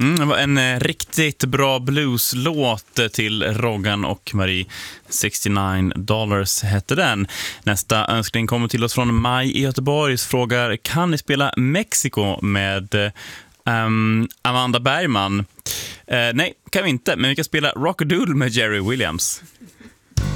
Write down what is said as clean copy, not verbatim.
Det var en riktigt bra blueslåt till Roggan och Marie. $69 hette den. Nästa önskning kommer till oss från Maj i Göteborg. Frågar, kan ni spela Mexico med Amanda Bergman? Nej, kan vi inte. Men vi kan spela Rockadoodle med Jerry Williams.